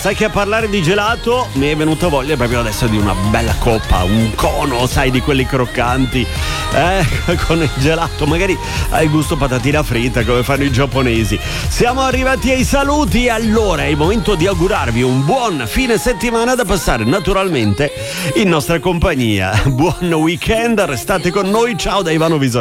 sai che a parlare di gelato mi è venuta voglia proprio adesso di una bella coppa, un cono, sai, di quelli croccanti, con il gelato, magari hai gusto patatina fritta come fanno i giapponesi. Siamo arrivati ai saluti, allora è il momento di augurarvi un buon fine settimana da passare naturalmente in nostra compagnia. Buon weekend, restate con noi, ciao da Ivano Visonati.